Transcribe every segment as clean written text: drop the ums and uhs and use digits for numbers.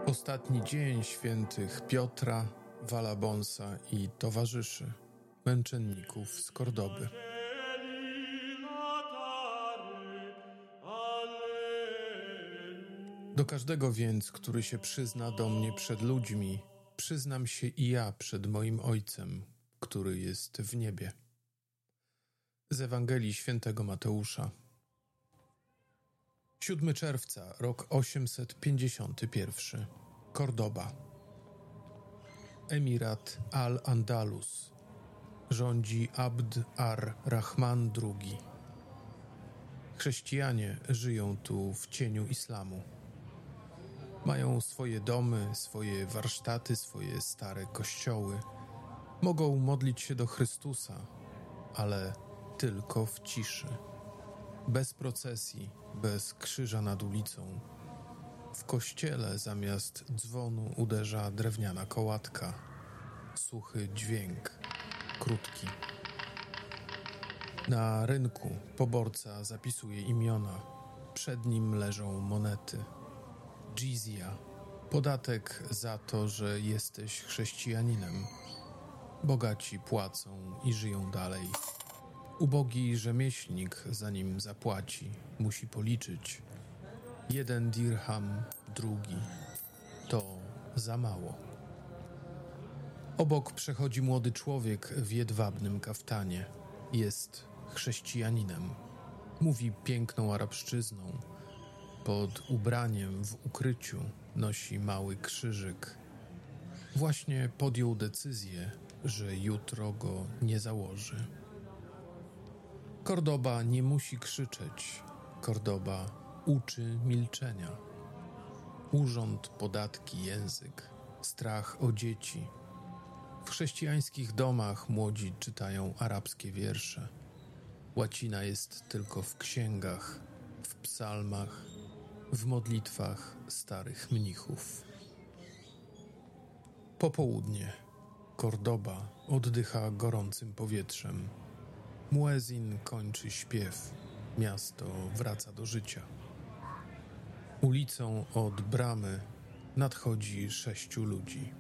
Ostatni dzień świętych Piotra, Valabonsa i towarzyszy, męczenników z Kordoby. Do każdego więc, który się przyzna do mnie przed ludźmi, przyznam się i ja przed moim Ojcem, który jest w niebie. Z Ewangelii Świętego Mateusza. 7 czerwca, rok 851. Kordoba. Emirat al-Andalus. Rządzi Abd ar-Rahman II. Chrześcijanie żyją tu w cieniu islamu. Mają swoje domy, swoje warsztaty, swoje stare kościoły. Mogą modlić się do Chrystusa, ale tylko w ciszy. Bez procesji, bez krzyża nad ulicą. W kościele zamiast dzwonu uderza drewniana kołatka. Suchy dźwięk, krótki. Na rynku poborca zapisuje imiona. Przed nim leżą monety. Dżizja, podatek za to, że jesteś chrześcijaninem. Bogaci płacą i żyją dalej. Ubogi rzemieślnik, zanim zapłaci, musi policzyć. 1 dirham, drugi. To za mało. Obok przechodzi młody człowiek w jedwabnym kaftanie. Jest chrześcijaninem. Mówi piękną arabszczyzną. Pod ubraniem w ukryciu nosi mały krzyżyk. Właśnie podjął decyzję, że jutro go nie założy. Kordoba nie musi krzyczeć. Kordoba uczy milczenia. Urząd, podatki, język, strach o dzieci. W chrześcijańskich domach młodzi czytają arabskie wiersze. Łacina jest tylko w księgach, w psalmach, w modlitwach starych mnichów. Popołudnie. Kordoba oddycha gorącym powietrzem. Muezin kończy śpiew. Miasto wraca do życia. Ulicą od bramy nadchodzi 6 ludzi.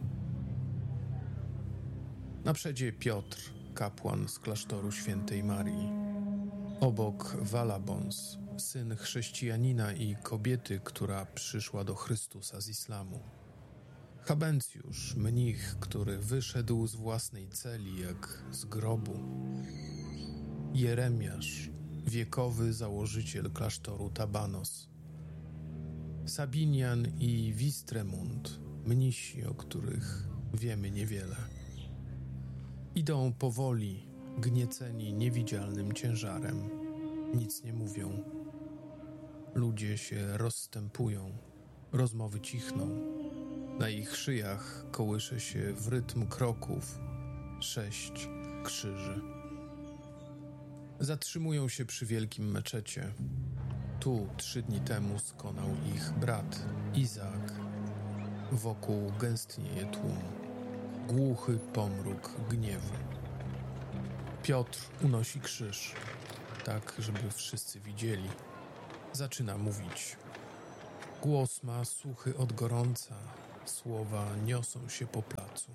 Na przedzie Piotr, kapłan z klasztoru Świętej Marii. Obok Valabons, syn chrześcijanina i kobiety, która przyszła do Chrystusa z islamu. Habencjusz, mnich, który wyszedł z własnej celi jak z grobu. Jeremiasz, wiekowy założyciel klasztoru Tabanos. Sabinian i Wistremund, mnisi, o których wiemy niewiele. Idą powoli, gnieceni niewidzialnym ciężarem. Nic nie mówią. Ludzie się rozstępują, rozmowy cichną. Na ich szyjach kołysze się w rytm kroków 6 krzyży. Zatrzymują się przy wielkim meczecie. Tu 3 dni temu skonał ich brat, Izaak. Wokół gęstnieje tłum. Głuchy pomruk gniewu. Piotr unosi krzyż, tak żeby wszyscy widzieli. Zaczyna mówić. Głos ma suchy od gorąca, słowa niosą się po placu.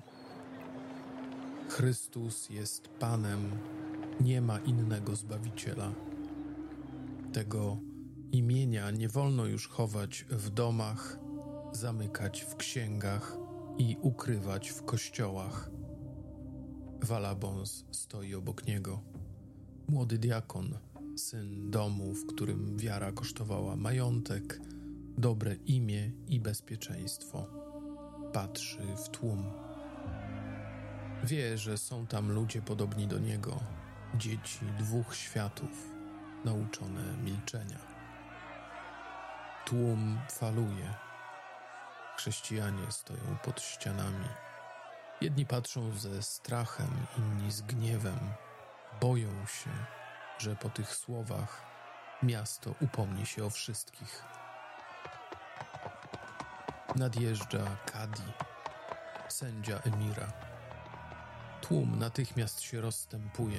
Chrystus jest Panem, nie ma innego Zbawiciela. Tego imienia nie wolno już chować w domach, zamykać w księgach i ukrywać w kościołach. Valabons stoi obok niego. Młody diakon, syn domu, w którym wiara kosztowała majątek, dobre imię i bezpieczeństwo. Patrzy w tłum. Wie, że są tam ludzie podobni do niego, dzieci 2 światów, nauczone milczenia. Tłum faluje. Chrześcijanie stoją pod ścianami. Jedni patrzą ze strachem, inni z gniewem. Boją się, że po tych słowach miasto upomni się o wszystkich. Nadjeżdża Kadi, sędzia emira. Tłum natychmiast się rozstępuje.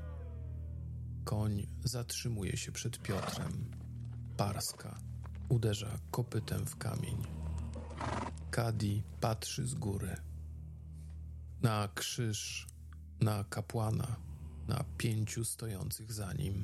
Koń zatrzymuje się przed Piotrem. Parska uderza kopytem w kamień. Kadi patrzy z góry. Na krzyż, na kapłana, na 5 stojących za nim.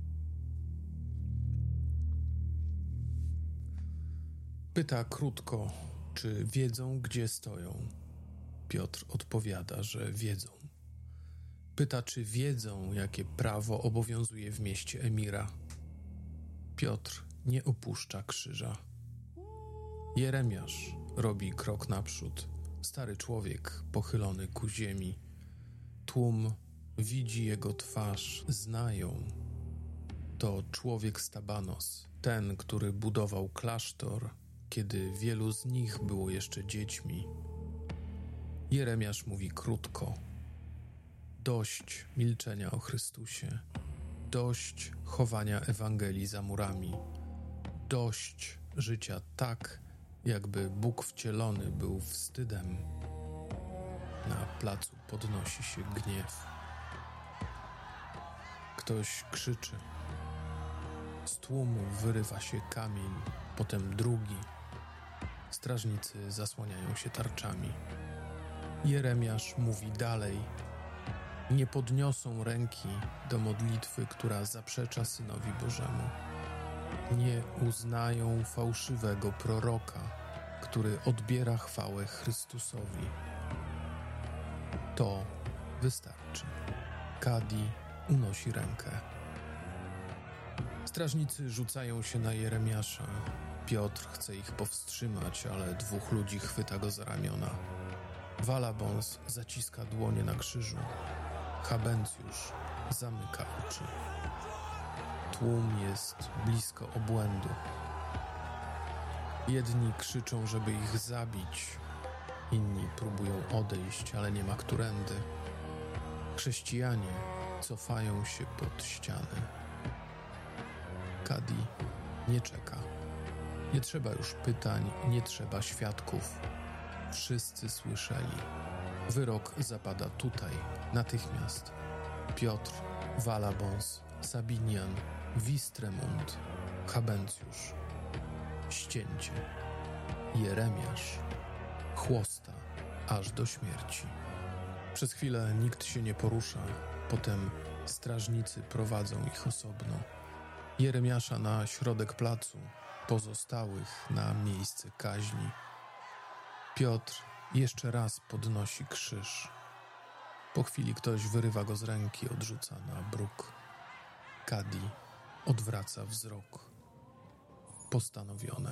Pyta krótko, czy wiedzą, gdzie stoją. Piotr odpowiada, że wiedzą. Pyta, czy wiedzą, jakie prawo obowiązuje w mieście emira. Piotr nie opuszcza krzyża. Jeremiasz robi krok naprzód. Stary człowiek pochylony ku ziemi. Tłum widzi jego twarz, znają. To człowiek z Tabanos, ten, który budował klasztor, kiedy wielu z nich było jeszcze dziećmi. Jeremiasz mówi krótko. Dość milczenia o Chrystusie. Dość chowania Ewangelii za murami. Dość życia tak, jakby Bóg wcielony był wstydem. Na placu podnosi się gniew. Ktoś krzyczy. Z tłumu wyrywa się kamień, potem drugi. Strażnicy zasłaniają się tarczami. Jeremiasz mówi dalej. Nie podniosą ręki do modlitwy, która zaprzecza Synowi Bożemu. Nie uznają fałszywego proroka, który odbiera chwałę Chrystusowi. To wystarczy. Kadi unosi rękę. Strażnicy rzucają się na Jeremiasza. Piotr chce ich powstrzymać, ale 2 ludzi chwyta go za ramiona. Walabons zaciska dłonie na krzyżu. Habencjusz zamyka oczy. Tłum jest blisko obłędu. Jedni krzyczą, żeby ich zabić. Inni próbują odejść, ale nie ma którędy. Chrześcijanie cofają się pod ściany. Kadi nie czeka. Nie trzeba już pytań, nie trzeba świadków. Wszyscy słyszeli. Wyrok zapada tutaj, natychmiast. Piotr, Walabons, Sabinian, Wistremund, Habencjusz. Ścięcie. Jeremiasz. Chłosta aż do śmierci. Przez chwilę nikt się nie porusza. Potem strażnicy prowadzą ich osobno. Jeremiasza na środek placu, pozostałych na miejsce kaźni. Piotr jeszcze raz podnosi krzyż. Po chwili ktoś wyrywa go z ręki, odrzuca na bruk. Kadi odwraca wzrok. Postanowione.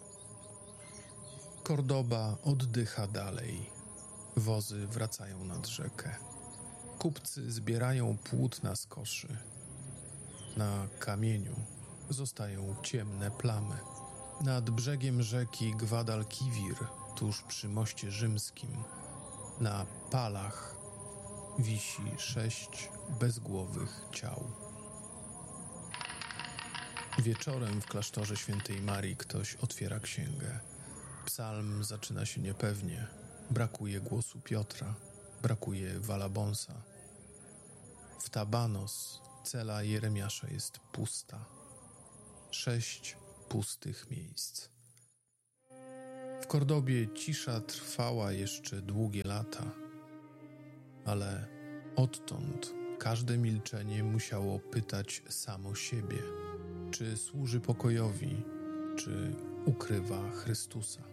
Kordoba oddycha dalej. Wozy wracają nad rzekę. Kupcy zbierają płótna z koszy. Na kamieniu zostają ciemne plamy. Nad brzegiem rzeki Guadalquivir, tuż przy moście rzymskim, na palach wisi 6 bezgłowych ciał. Wieczorem w klasztorze Świętej Marii ktoś otwiera księgę. Psalm zaczyna się niepewnie. Brakuje głosu Piotra, brakuje Walabonsa. W Tabanos cela Jeremiasza jest pusta. 6 pustych miejsc. W Kordobie cisza trwała jeszcze długie lata, ale odtąd każde milczenie musiało pytać samo siebie, czy służy pokojowi, czy ukrywa Chrystusa.